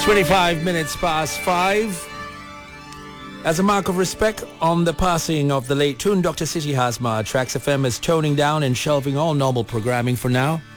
25 minutes past 5. As a mark of respect on the passing of the late Tune Dr. City Hasma, Trax FM is toning down and shelving all normal programming for now.